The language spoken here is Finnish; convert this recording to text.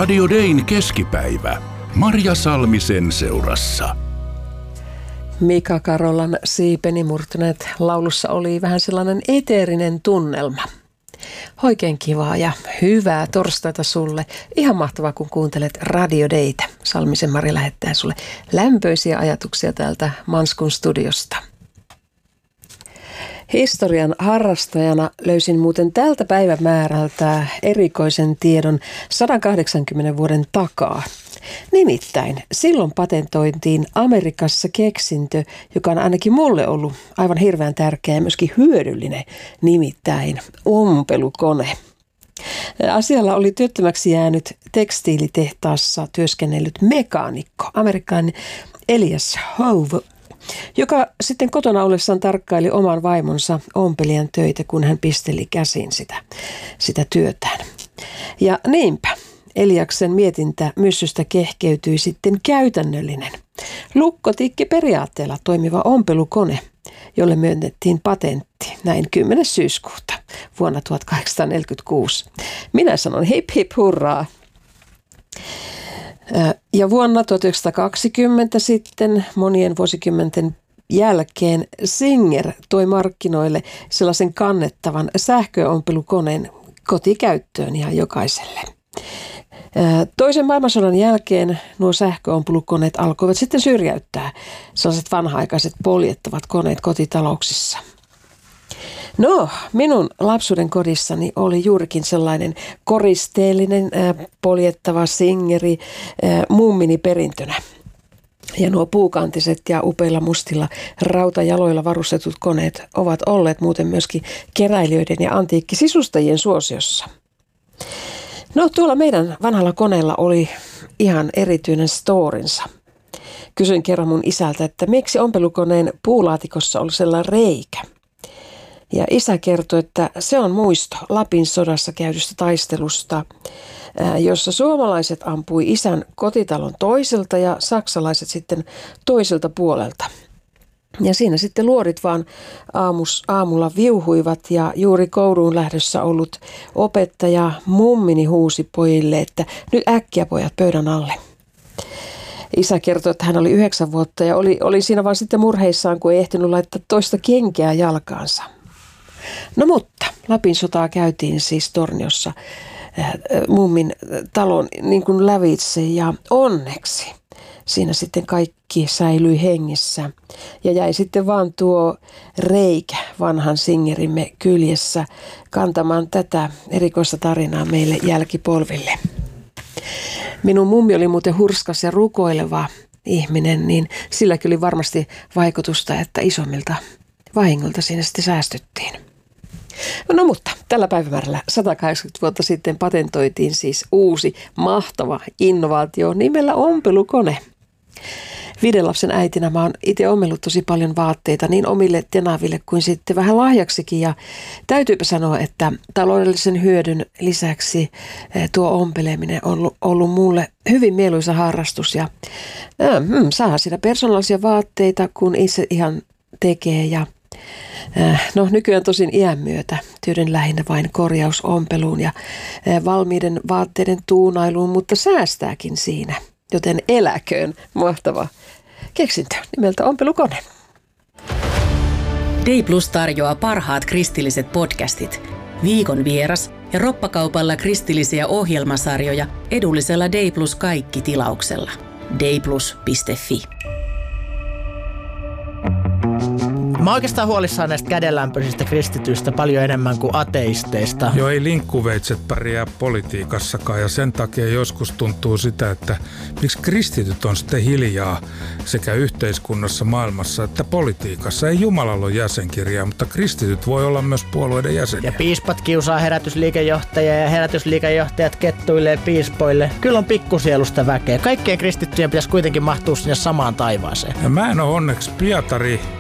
Radio Dayn keskipäivä. Marja Salmisen seurassa. Mika Karolan Siipeni murtuneet laulussa oli vähän sellainen eteerinen tunnelma. Oikein kivaa ja hyvää torstaita sulle. Ihan mahtavaa, kun kuuntelet Radio Daytä. Salmisen Mari lähettää sulle lämpöisiä ajatuksia täältä Manskun studiosta. Historian harrastajana löysin muuten tältä päivämäärältä erikoisen tiedon 180 vuoden takaa. Nimittäin silloin patentointiin Amerikassa keksintö, joka on ainakin mulle ollut aivan hirveän tärkeä ja myöskin hyödyllinen, nimittäin ompelukone. Asialla oli työttömäksi jäänyt tekstiilitehtaassa työskennellyt mekaanikko, amerikkalainen Elias Howe, joka sitten kotona ollessaan tarkkaili oman vaimonsa ompelijan töitä, kun hän pisteli käsin sitä työtään. Ja niinpä Eliaksen mietintä myssystä kehkeytyi sitten käytännöllinen, lukkotikki periaatteella toimiva ompelukone, jolle myönnettiin patentti näin 10. syyskuuta vuonna 1846. Minä sanon hip hip hurraa. Ja vuonna 1920 sitten monien vuosikymmenten jälkeen Singer toi markkinoille sellaisen kannettavan sähköompelukoneen kotikäyttöön ihan jokaiselle. Toisen maailmansodan jälkeen nuo sähköompelukoneet alkoivat sitten syrjäyttää sellaiset vanha-aikaiset poljettavat koneet kotitalouksissa. No, minun lapsuuden kodissani oli juurikin sellainen koristeellinen poljettava Singeri mummini perintönä. Ja nuo puukantiset ja upeilla mustilla rautajaloilla varustetut koneet ovat olleet muuten myöskin keräilijöiden ja antiikkisisustajien suosiossa. No, tuolla meidän vanhalla koneella oli ihan erityinen storinsa. Kysyin kerran mun isältä, että miksi ompelukoneen puulaatikossa oli sellainen reikä. Ja isä kertoi, että se on muisto Lapin sodassa käydystä taistelusta, jossa suomalaiset ampui isän kotitalon toiselta ja saksalaiset sitten toiselta puolelta. Ja siinä sitten luodit vaan aamulla viuhuivat ja juuri kouluun lähdössä ollut opettaja mummini huusi pojille, että nyt äkkiä pojat pöydän alle. Isä kertoi, että hän oli 9 vuotta ja oli siinä vaan sitten murheissaan, kun ei ehtinyt laittaa toista kenkää jalkaansa. No mutta Lapin sotaa käytiin siis Torniossa mummin talon niin kuin lävitse ja onneksi siinä sitten kaikki säilyi hengissä ja jäi sitten vaan tuo reikä vanhan Singerimme kyljessä kantamaan tätä erikoista tarinaa meille jälkipolville. Minun mummi oli muuten hurskas ja rukoileva ihminen, niin silläkin oli varmasti vaikutusta, että isommilta vahingolta siinä sitten säästyttiin. No mutta tällä päivämäärällä 180 vuotta sitten patentoitiin siis uusi mahtava innovaatio nimellä ompelukone. 5 lapsen äitinä mä oon itse ommellut tosi paljon vaatteita niin omille tenaville kuin sitten vähän lahjaksikin. Ja täytyypä sanoa, että taloudellisen hyödyn lisäksi tuo ompeleminen on ollut mulle hyvin mieluisa harrastus. Ja saa siinä persoonallisia vaatteita, kun itse ihan tekee ja no nykyään tosin iän myötä tyydyn lähinnä vain korjausompeluun ja valmiiden vaatteiden tuunailuun, mutta säästääkin siinä. Joten eläköön mahtava keksintö nimeltä ompelukone. Day Plus tarjoaa parhaat kristilliset podcastit, viikon vieras ja roppakaupalla kristillisiä ohjelmasarjoja edullisella Day Plus kaikki -tilauksella. dayplus.fi. Mä oon oikeastaan huolissaan näistä kädenlämpöisistä kristityistä paljon enemmän kuin ateisteista. Joo, ei linkkuveitset pärjää politiikassakaan ja sen takia joskus tuntuu sitä, että miksi kristityt on sitten hiljaa sekä yhteiskunnassa, maailmassa että politiikassa. Ei Jumalalla ole jäsenkirjaa, mutta kristityt voi olla myös puolueiden jäseniä. Ja piispat kiusaa herätysliikejohtajia ja herätysliikejohtajat kettuilee piispoille. Kyllä on pikkusielusta väkeä. Kaikkien kristittyjen pitäisi kuitenkin mahtua sinne samaan taivaaseen. Ja mä en ole onneksi Pietari